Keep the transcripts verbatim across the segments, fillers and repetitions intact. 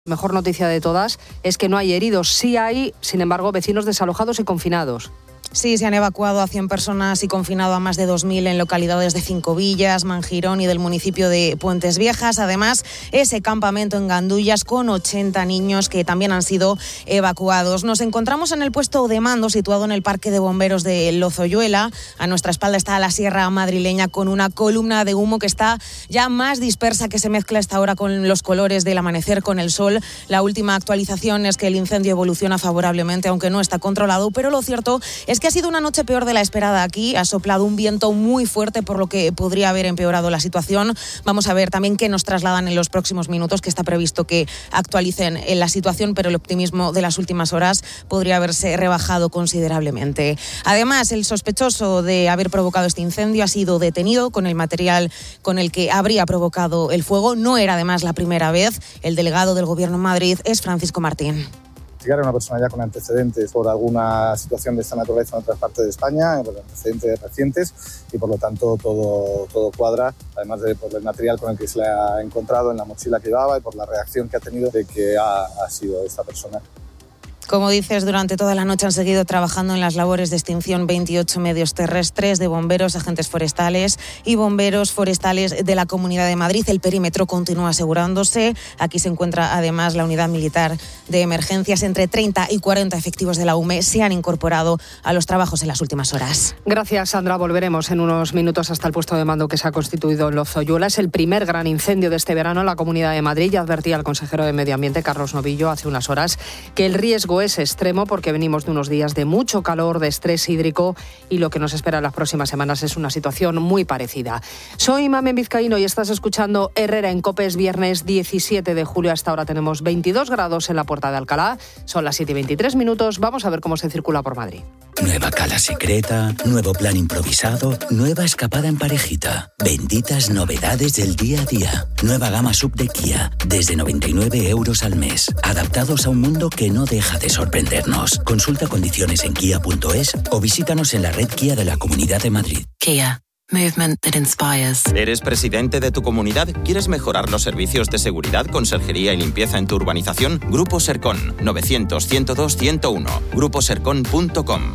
Mejor noticia de todas es que no hay heridos. Sí hay, sin embargo, vecinos desalojados y confinados. Sí, se han evacuado a cien personas y confinado a más de dos mil en localidades de Cinco Villas, Mangirón y del municipio de Puentes Viejas. Además, ese campamento en Gandullas con ochenta niños que también han sido evacuados. Nos encontramos en el puesto de mando situado en el Parque de Bomberos de Lozoyuela. A nuestra espalda está la Sierra Madrileña con una columna de humo que está ya más dispersa, que se mezcla esta hora con los colores del amanecer, con el sol. La última actualización es que el incendio evoluciona favorablemente, aunque no está controlado, pero lo cierto es que ha sido una noche peor de la esperada aquí. Ha soplado un viento muy fuerte, por lo que podría haber empeorado la situación. Vamos a ver también qué nos trasladan en los próximos minutos, que está previsto que actualicen en la situación, pero el optimismo de las últimas horas podría haberse rebajado considerablemente. Además, el sospechoso de haber provocado este incendio ha sido detenido con el material con el que habría provocado el fuego. No era además la primera vez. El delegado del Gobierno en Madrid es Francisco Martín. Era una persona ya con antecedentes por alguna situación de esta naturaleza en otras partes de España, por antecedentes recientes, y por lo tanto todo, todo cuadra, además de por el material con el que se le ha encontrado en la mochila que llevaba y por la reacción que ha tenido de que ha, ha sido esta persona. Como dices, durante toda la noche han seguido trabajando en las labores de extinción veintiocho medios terrestres de bomberos, agentes forestales y bomberos forestales de la Comunidad de Madrid. El perímetro continúa asegurándose. Aquí se encuentra además la unidad militar de emergencias. Entre treinta y cuarenta efectivos de la U M E se han incorporado a los trabajos en las últimas horas. Gracias, Sandra. Volveremos en unos minutos hasta el puesto de mando que se ha constituido en Lozoyuela. Es el primer gran incendio de este verano en la Comunidad de Madrid. Ya advertía el consejero de Medio Ambiente, Carlos Novillo, hace unas horas que el riesgo es extremo porque venimos de unos días de mucho calor, de estrés hídrico, y lo que nos espera en las próximas semanas es una situación muy parecida. Soy Mamen Vizcaíno y estás escuchando Herrera en COPE. Es viernes diecisiete de julio. Hasta ahora tenemos veintidós grados en la Puerta de Alcalá. Son las siete y veintitrés minutos. Vamos a ver cómo se circula por Madrid. Nueva cala secreta, nuevo plan improvisado, nueva escapada en parejita. Benditas novedades del día a día. Nueva gama sub de Kia, desde noventa y nueve euros al mes. Adaptados a un mundo que no deja de sorprendernos. Consulta condiciones en kia punto es o visítanos en la red Kia de la Comunidad de Madrid. Kia. Movement that inspires. ¿Eres presidente de tu comunidad? ¿Quieres mejorar los servicios de seguridad, conserjería y limpieza en tu urbanización? Grupo Sercon, novecientos, ciento dos, ciento uno. grupo sercon punto com.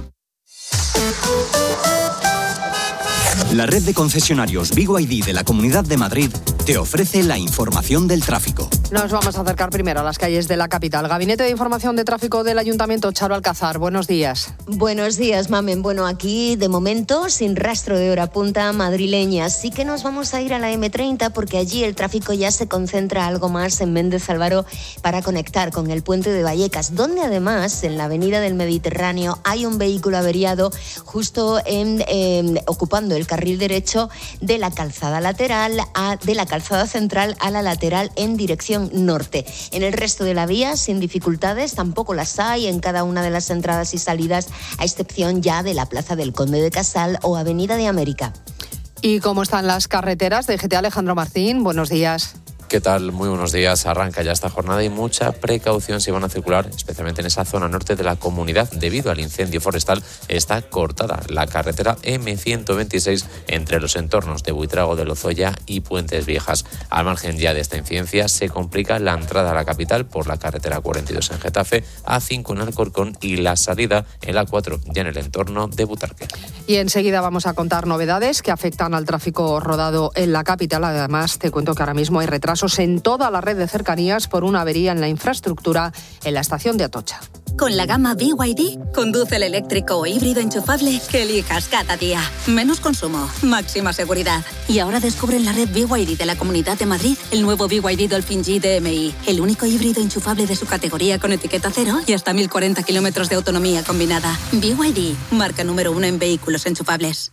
La red de concesionarios B Y D de la Comunidad de Madrid te ofrece la información del tráfico. Nos vamos a acercar primero a las calles de la capital. Gabinete de Información de Tráfico del Ayuntamiento, Charo Alcázar. Buenos días. Buenos días, Mamen. Bueno, aquí de momento sin rastro de hora punta madrileña. Sí que nos vamos a ir a la eme treinta porque allí el tráfico ya se concentra algo más en Méndez Álvaro para conectar con el puente de Vallecas, donde además en la avenida del Mediterráneo hay un vehículo averiado justo en, eh, ocupando el carril derecho de la calzada lateral a, de la calzada central a la lateral en dirección norte. En el resto de la vía, sin dificultades, tampoco las hay en cada una de las entradas y salidas, a excepción ya de la Plaza del Conde de Casal o Avenida de América. ¿Y cómo están las carreteras? D G T Alejandro Martín, buenos días. ¿Qué tal? Muy buenos días. Arranca ya esta jornada y mucha precaución si van a circular, especialmente en esa zona norte de la comunidad. Debido al incendio forestal, está cortada la carretera eme ciento veintiséis entre los entornos de Buitrago de Lozoya y Puentes Viejas. Al margen ya de esta incidencia, se complica la entrada a la capital por la carretera cuarenta y dos en Getafe, A cinco en Alcorcón y la salida en la cuatro ya en el entorno de Butarque. Y enseguida vamos a contar novedades que afectan al tráfico rodado en la capital. Además, te cuento que ahora mismo hay retrasos en toda la red de cercanías por una avería en la infraestructura en la estación de Atocha. Con la gama B Y D, conduce el eléctrico o híbrido enchufable que elijas cada día. Menos consumo, máxima seguridad. Y ahora descubre en la red B Y D de la Comunidad de Madrid el nuevo B Y D Dolphin G D M I, el único híbrido enchufable de su categoría con etiqueta cero y hasta mil cuarenta kilómetros de autonomía combinada. B Y D, marca número uno en vehículos enchufables.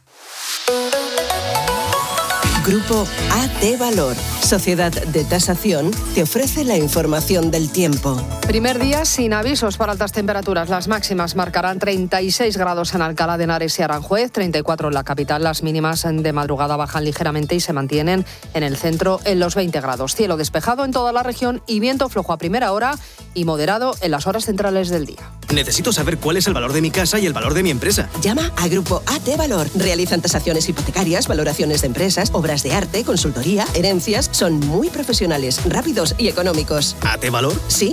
Grupo A T Valor, Sociedad de Tasación, te ofrece la información del tiempo. Primer día sin avisos para altas temperaturas. Las máximas marcarán treinta y seis grados en Alcalá de Henares y Aranjuez, treinta y cuatro en la capital. Las mínimas de madrugada bajan ligeramente y se mantienen en el centro en los veinte grados. Cielo despejado en toda la región y viento flojo a primera hora y moderado en las horas centrales del día. Necesito saber cuál es el valor de mi casa y el valor de mi empresa. Llama a Grupo A T Valor. Realizan tasaciones hipotecarias, valoraciones de empresas, obras de arte, consultoría, herencias. Son muy profesionales, rápidos y económicos. ¿A T Valor? Sí,